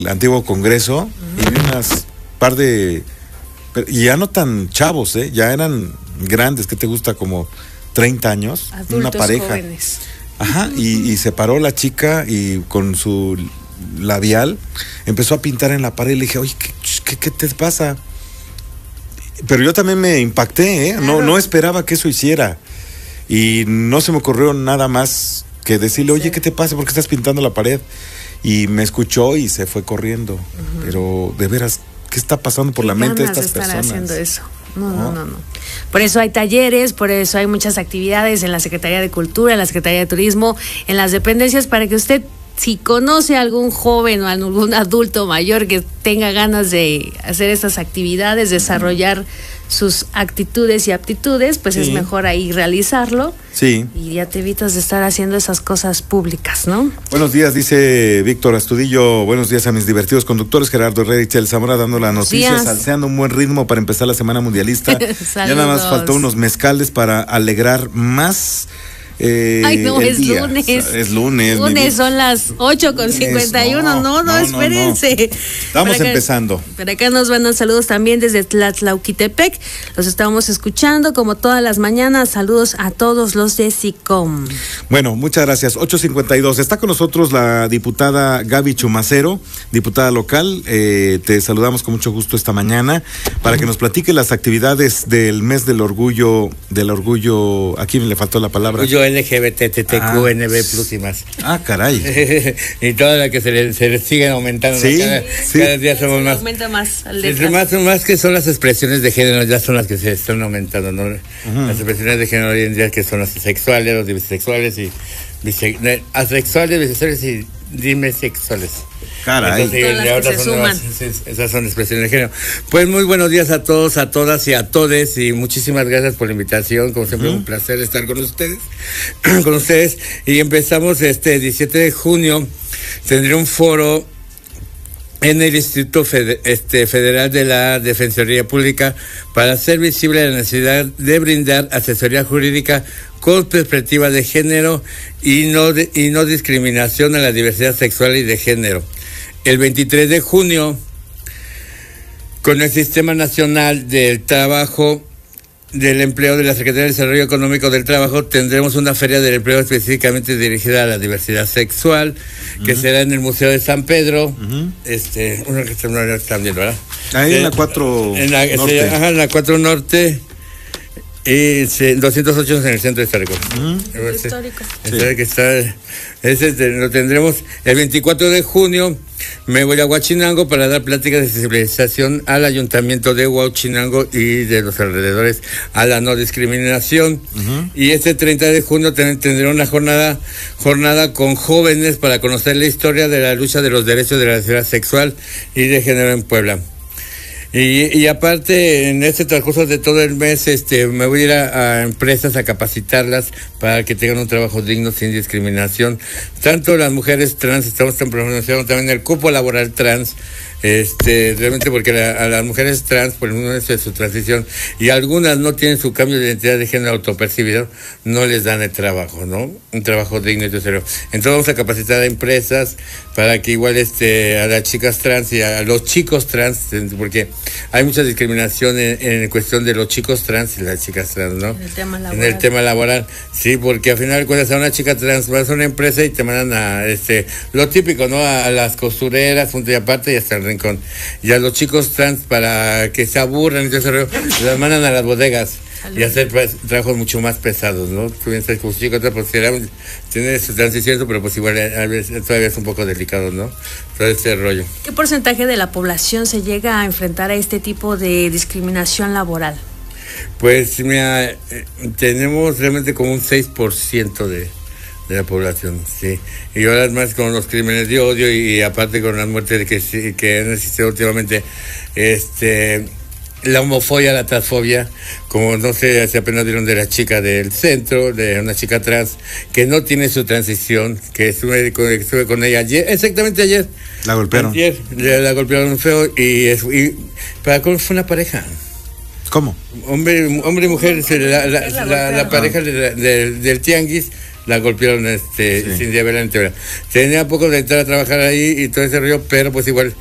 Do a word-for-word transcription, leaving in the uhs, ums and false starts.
el antiguo Congreso, uh-huh. y vi unas par de, y ya no tan chavos, ¿eh? Ya eran grandes, ¿qué te gusta? Como treinta años, adultos, una pareja. Jóvenes. Ajá, uh-huh. y, y se paró la chica y con su labial empezó a pintar en la pared y le dije, oye, ¿qué, qué, qué te pasa? Pero yo también me impacté, ¿eh? Claro. No, no esperaba que eso hiciera. Y no se me ocurrió nada más que decirle, oye, sí. ¿qué te pasa? ¿Por qué estás pintando la pared? Y me escuchó y se fue corriendo. Uh-huh. Pero, de veras, ¿qué está pasando por la mente de estas de estar personas? Haciendo eso. No, no, no, no. Por eso hay talleres, por eso hay muchas actividades en la Secretaría de Cultura, en la Secretaría de Turismo, en las dependencias, para que usted, si conoce a algún joven o a algún adulto mayor que tenga ganas de hacer estas actividades, desarrollar sus actitudes y aptitudes, pues sí. es mejor ahí realizarlo. Sí. Y ya te evitas de estar haciendo esas cosas públicas, ¿no? Buenos días, dice Víctor Astudillo. Buenos días a mis divertidos conductores, Gerardo Herrera y Chel Zamora, dando las noticias, salseando un buen ritmo para empezar la semana mundialista. Ya nada más faltó unos mezcales para alegrar más. Eh, Ay, no, es día. lunes. Es lunes. Lunes son las ocho con cincuenta y uno. No, no, no, no espérense. No, no. Estamos acá, empezando. Por acá nos mandan saludos también desde Tlatlauquitepec. Los estamos escuchando como todas las mañanas. Saludos a todos los de SICOM. Bueno, muchas gracias. ocho cincuenta y dos. Está con nosotros la diputada Gaby Chumacero, diputada local. Eh, te saludamos con mucho gusto esta mañana para que nos platique las actividades del mes del orgullo, del orgullo, aquí me le faltó la palabra. Orgullo L G B T T Q N B plus y más. Ah, caray. Y toda la que se le, se le siguen aumentando. Sí, cada, sí. cada día somos más. Aumenta más. Más, más que son las expresiones de género, ya son las que se están aumentando, ¿no? Uh-huh. Las expresiones de género hoy en día que son las sexuales, los bisexuales y bise, asexuales, bisexuales y dimesexuales. Caray. Entonces, todas las que se suman. Nuevas, esas son expresiones de género. Pues muy buenos días a todos, a todas y a todes, y muchísimas gracias por la invitación. Como siempre, uh-huh. un placer estar con ustedes, con ustedes. Y empezamos este diecisiete de junio, tendré un foro en el Instituto Fede, este, Federal de la Defensoría Pública para hacer visible la necesidad de brindar asesoría jurídica con perspectiva de género y no, de, y no discriminación a la diversidad sexual y de género. El veintitrés de junio, con el Sistema Nacional del Trabajo, del Empleo de la Secretaría de Desarrollo Económico del Trabajo, tendremos una feria del empleo específicamente dirigida a la diversidad sexual, uh-huh. que será en el Museo de San Pedro, uh-huh. este, uno que están viendo, ¿verdad? Ahí eh, en la cuatro en la, Norte. Se, ajá, en la cuatro Norte. Y se, doscientos ocho en el centro histórico. Uh-huh. Ese, histórico. Ese sí. que está, ese lo tendremos el veinticuatro de junio. Me voy a Huachinango para dar pláticas de sensibilización al ayuntamiento de Huachinango y de los alrededores a la no discriminación. Uh-huh. Y este treinta de junio ten, tendré una jornada jornada con jóvenes para conocer la historia de la lucha de los derechos de la diversidad sexual y de género en Puebla. Y, y aparte, en este transcurso de todo el mes, este, me voy a ir a, a empresas a capacitarlas para que tengan un trabajo digno, sin discriminación. Tanto las mujeres trans, estamos promocionando también el cupo laboral trans, este, realmente porque la, a las mujeres trans, por el momento de su transición, y algunas no tienen su cambio de identidad de género autopercibido, no les dan el trabajo, ¿no? Un trabajo digno y serio. Entonces vamos a capacitar a empresas para que igual este, a las chicas trans y a los chicos trans, porque hay mucha discriminación en, en cuestión de los chicos trans y las chicas trans, ¿no? En el tema laboral. En el tema laboral, sí, porque al final de cuentas a una chica trans vas a una empresa y te mandan a, este, lo típico, ¿no? A, a las costureras, punto y aparte, y hasta el rincón. Y a los chicos trans, para que se aburran y todo ese rollo, las mandan a las bodegas y hacer trabajos mucho más pesados, ¿no? Tú bien sabes, como chico, pues tiene su transición, pero pues igual a veces, todavía es un poco delicado, ¿no? Todo este rollo. ¿Qué porcentaje de la población se llega a enfrentar a este tipo de discriminación laboral? Pues mira, eh, tenemos realmente como un seis por ciento de, de la población, sí. Y ahora más con los crímenes de odio y, y aparte con las muertes que, que han existido últimamente, este... la homofobia, la transfobia, como no sé, si apenas dieron de la chica del centro, de una chica trans, que no tiene su transición, que estuve con, estuve con ella ayer, exactamente ayer. La golpearon. Ayer, la, la golpearon feo y, y para cómo fue una pareja. ¿Cómo? Hombre, hombre y mujer, la, la, la, la, la pareja de, de, del tianguis la golpearon este, Sí. sin haberla en teoría. Tenía poco de entrar a trabajar ahí y todo ese rollo, pero pues igual